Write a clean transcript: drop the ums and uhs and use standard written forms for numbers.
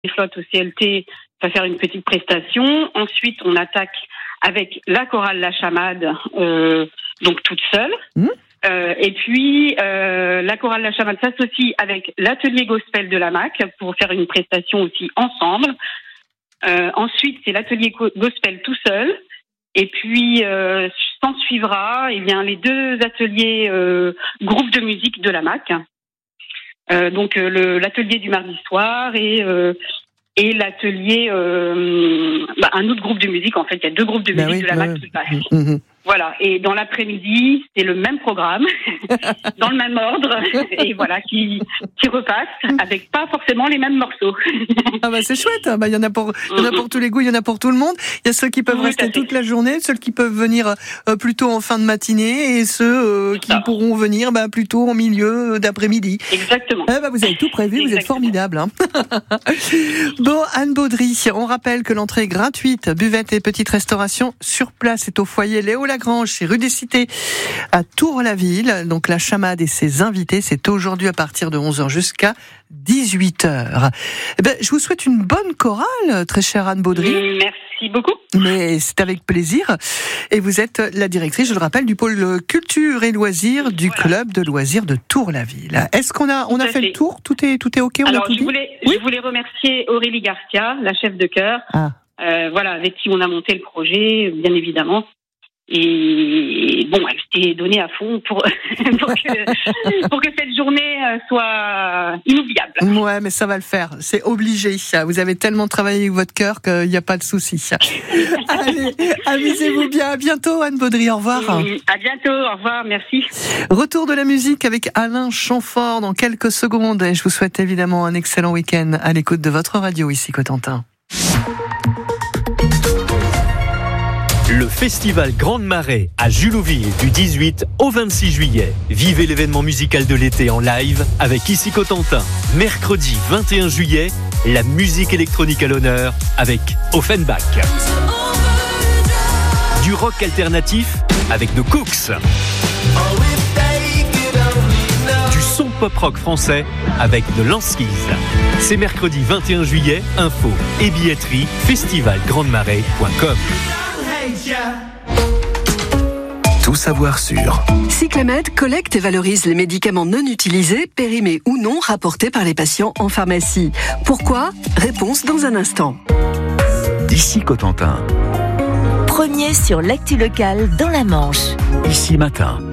flottes au CLT va faire une petite prestation. Ensuite, on attaque avec la chorale La Chamade, donc toute seule. Et puis, la chorale La Chamade s'associe avec l'atelier gospel de la MAC pour faire une prestation aussi ensemble. Ensuite, c'est l'atelier gospel tout seul. Et puis, s'en suivra les deux ateliers groupes de musique de la MAC. Donc, l'atelier du mardi soir et l'atelier, un autre groupe de musique. En fait, il y a deux groupes de musique de la MAC qui passent. Voilà. Et dans l'après-midi, c'est le même programme, dans le même ordre, et voilà, qui repasse avec pas forcément les mêmes morceaux. Ah bah c'est chouette. Il y en a pour tous les goûts, il y en a pour tout le monde. Il y a ceux qui peuvent rester toute la journée, ceux qui peuvent venir plutôt en fin de matinée, et ceux qui pourront venir plutôt en milieu d'après-midi. Exactement. Vous avez tout prévu, vous êtes formidable. Bon, Anne Baudry, on rappelle que l'entrée est gratuite, buvette et petite restauration sur place est au foyer Léo Lagrange, c'est rue des Cités à Tour-la-Ville. Donc la Chamade et ses invités, c'est aujourd'hui à partir de 11h jusqu'à 18h. Je vous souhaite une bonne chorale, très chère Anne Baudry. Merci beaucoup. Mais c'est avec plaisir. Et vous êtes la directrice, je le rappelle, du pôle culture et loisirs du club de loisirs de Tour-la-Ville. Est-ce qu'on a fait le tour ? Tout est OK, on a tout dit ? Je voulais remercier Aurélie Garcia, la chef de chœur, avec qui on a monté le projet, bien évidemment. Et bon, elle s'est donnée à fond pour que cette journée soit inoubliable. Ouais, mais ça va le faire. C'est obligé. Vous avez tellement travaillé avec votre cœur qu'il n'y a pas de souci. Allez, amusez-vous bien. À bientôt, Anne Baudry. Au revoir. À bientôt. Au revoir. Merci. Retour de la musique avec Alain Chamfort dans quelques secondes. Et je vous souhaite évidemment un excellent week-end à l'écoute de votre radio ici, Cotentin. Le festival Grande Marée à Julouville du 18 au 26 juillet. Vivez l'événement musical de l'été en live avec Ici Cotentin. Mercredi 21 juillet, la musique électronique à l'honneur avec Offenbach. Du rock alternatif avec The Cooks. Du son pop-rock français avec The Lanskis. C'est mercredi 21 juillet, info et billetterie festivalgrandemarais.com. Tout savoir sur Cyclamed collecte et valorise les médicaments non utilisés, périmés ou non, rapportés par les patients en pharmacie. Pourquoi ? Réponse dans un instant. Ici Cotentin. Premier sur l'actu locale dans la Manche. Ici Matin.